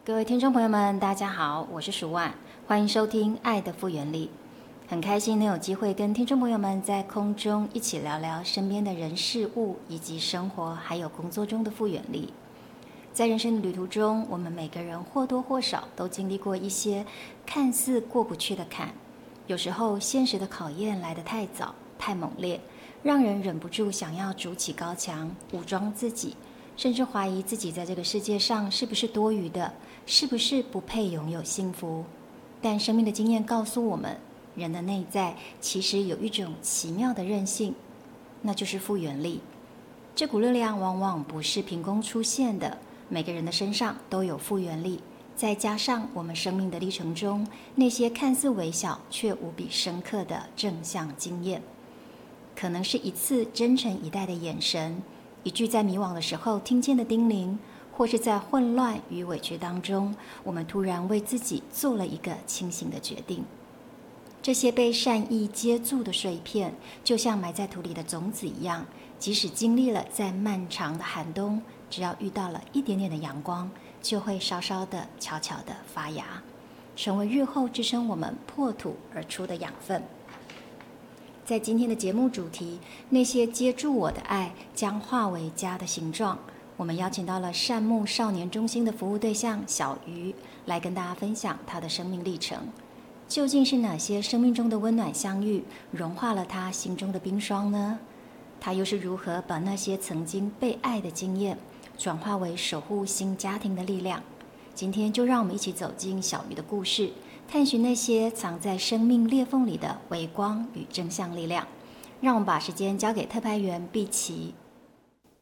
各位听众朋友们，大家好，我是蜀万，欢迎收听《爱的复原力》。很开心能有机会跟听众朋友们在空中一起聊聊身边的人事物，以及生活还有工作中的复原力。在人生的旅途中，我们每个人或多或少都经历过一些看似过不去的坎，有时候现实的考验来得太早、太猛烈，让人忍不住想要筑起高墙，武装自己，甚至怀疑自己在这个世界上是不是多余的，是不是不配拥有幸福。但生命的经验告诉我们，人的内在其实有一种奇妙的韧性，那就是复原力。这股力量往往不是凭空出现的，每个人的身上都有复原力，再加上我们生命的历程中那些看似微小却无比深刻的正向经验，可能是一次真诚以待的眼神，一句在迷惘的时候听见的叮咛，或是在混乱与委屈当中，我们突然为自己做了一个清醒的决定。这些被善意接住的碎片，就像埋在土里的种子一样，即使经历了在漫长的寒冬，只要遇到了一点点的阳光，就会稍稍的、悄悄的发芽，成为日后支撑我们破土而出的养分。在今天的节目主题，那些接住我的爱将化为家的形状，我们邀请到了善牧少年中心的服务对象小鱼，来跟大家分享他的生命历程。究竟是哪些生命中的温暖相遇，融化了他心中的冰霜呢？他又是如何把那些曾经被爱的经验，转化为守护新家庭的力量？今天就让我们一起走进小鱼的故事，探寻那些藏在生命裂缝里的微光与正向力量。让我们把时间交给特派员碧琪。